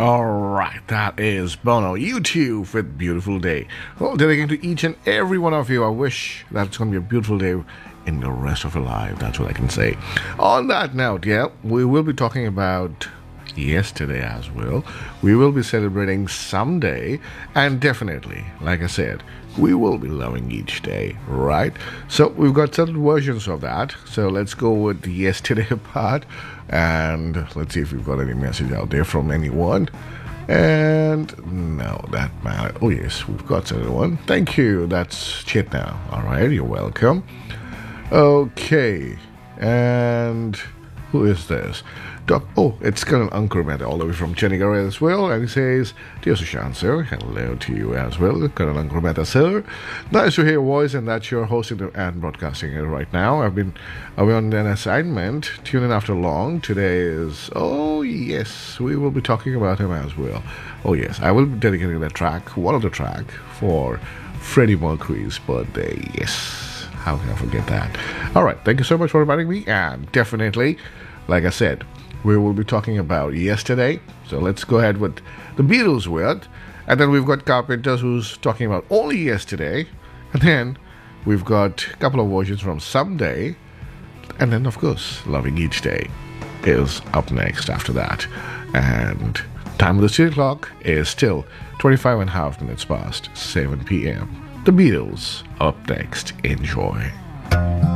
Alright, that is Bono, YouTube with Beautiful Day. Well, dedicated to each and every one of you, I wish that it's going to be a beautiful day in the rest of your life. That's what I can say. On that note, we will be talking about yesterday as well. We will be celebrating someday, and definitely, like I said, we will be loving each day, right? So we've got certain versions of that. So let's go with the yesterday part, and let's see if we've got any message out there from anyone. And no, that matter. Oh yes, we've got certain one. Thank you. That's Chit now. All right, you're welcome. Okay, and who is this? It's Colonel Ankur all the way from Chandigarh as well, and he says, "Dear Sushant sir, hello to you as well, Colonel Ankur sir. Nice to hear your voice, and that you're hosting and broadcasting it right now. I've been away on an assignment. Tune in after long. Today is yes, we will be talking about him as well. Oh yes, I will be dedicating that track, one of the track for Freddie Mercury's birthday. Yes, how can I forget that? All right, thank you so much for inviting me, and definitely, like I said, we will be talking about yesterday. So let's go ahead with the Beatles with. And then we've got Carpenters who's talking about only yesterday. And then we've got a couple of versions from Someday. And then, of course, Loving Each Day is up next after that. And time of the studio clock is still 25 and a half minutes past 7 p.m. The Beatles up next. Enjoy.